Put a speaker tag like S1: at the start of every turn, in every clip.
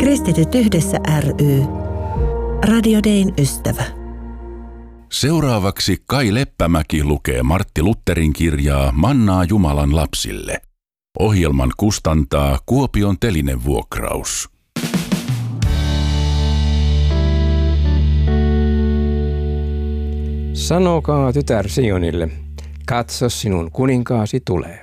S1: Kristityt yhdessä ry. Radio Dayn ystävä.
S2: Seuraavaksi Kai Leppämäki lukee Martti Lutherin kirjaa Mannaa Jumalan lapsille. Ohjelman kustantaa Kuopion Telinevuokraus.
S3: Sanokaa tytär Sionille, katso sinun kuninkaasi tulee.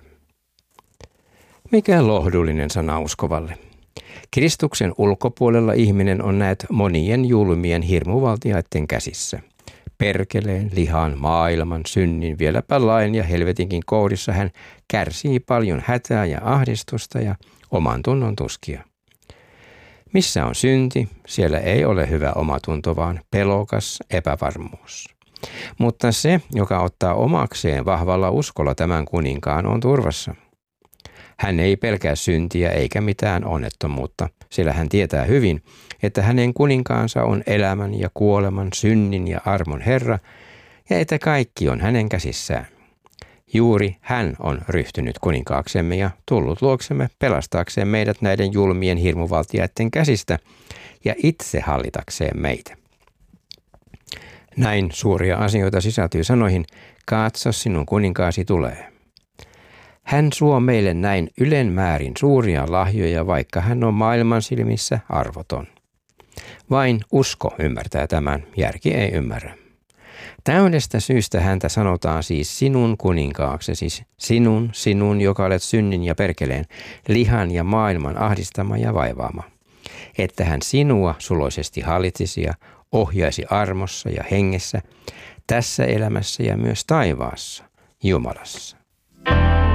S3: Mikä lohdullinen sana uskovalle. Kristuksen ulkopuolella ihminen on näet monien julmien hirmuvaltiaiden käsissä. Perkeleen, lihan, maailman, synnin, vieläpä lain ja helvetinkin kourissa hän kärsii paljon hätää ja ahdistusta ja oman tunnon tuskia. Missä on synti, siellä ei ole hyvä omatunto, vaan pelokas epävarmuus. Mutta se, joka ottaa omakseen vahvalla uskolla tämän kuninkaan, on turvassa. Hän ei pelkää syntiä eikä mitään onnettomuutta, sillä hän tietää hyvin, että hänen kuninkaansa on elämän ja kuoleman, synnin ja armon Herra, ja että kaikki on hänen käsissään. Juuri hän on ryhtynyt kuninkaaksemme ja tullut luoksemme pelastaakseen meidät näiden julmien hirmuvaltiaiden käsistä ja itse hallitakseen meitä. Näin suuria asioita sisältyy sanoihin, katso sinun kuninkaasi tulee. Hän suo meille näin ylen määrin suuria lahjoja, vaikka hän on maailman silmissä arvoton. Vain usko ymmärtää tämän, järki ei ymmärrä. Täydestä syystä häntä sanotaan siis sinun kuninkaaksesi, sinun, joka olet synnin ja perkeleen, lihan ja maailman ahdistama ja vaivaama. Että hän sinua suloisesti hallitsisi ja ohjaisi armossa ja hengessä, tässä elämässä ja myös taivaassa, Jumalassa.